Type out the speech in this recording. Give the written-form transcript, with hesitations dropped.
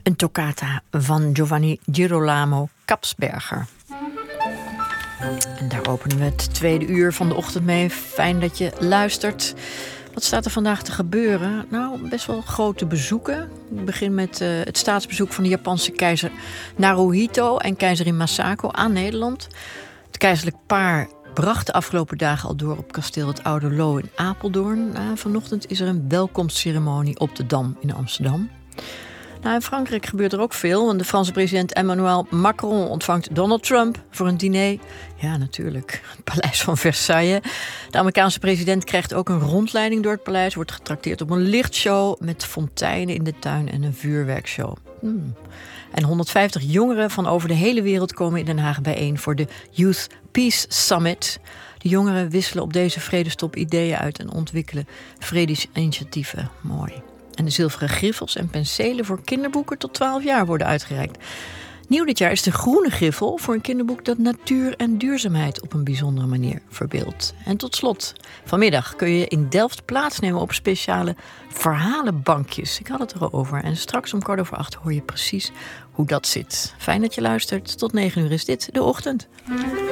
Een toccata van Giovanni Girolamo Kapsberger. En daar openen we het tweede uur van de ochtend mee. Fijn dat je luistert. Wat staat er vandaag te gebeuren? Nou, best wel grote bezoeken. Ik begin met het staatsbezoek van de Japanse keizer Naruhito en keizerin Masako aan Nederland. Het keizerlijk paar bracht de afgelopen dagen al door op kasteel het Oude Loo in Apeldoorn. Vanochtend is er een welkomstceremonie op de Dam in Amsterdam. In Frankrijk gebeurt er ook veel. Want de Franse president Emmanuel Macron ontvangt Donald Trump voor een diner. Ja, natuurlijk. Het paleis van Versailles. De Amerikaanse president krijgt ook een rondleiding door het paleis. Wordt getrakteerd op een lichtshow met fonteinen in de tuin en een vuurwerkshow. En 150 jongeren van over de hele wereld komen in Den Haag bijeen voor de Youth Peace Summit. De jongeren wisselen op deze vredestop ideeën uit en ontwikkelen vredesinitiatieven. Mooi. En de zilveren griffels en penselen voor kinderboeken tot 12 jaar worden uitgereikt. Nieuw dit jaar is de groene griffel voor een kinderboek dat natuur en duurzaamheid op een bijzondere manier verbeeldt. En tot slot, vanmiddag kun je in Delft plaatsnemen op speciale verhalenbankjes. Ik had het erover. En straks om 7:15 hoor je precies hoe dat zit. Fijn dat je luistert. Tot 9 uur is dit de ochtend.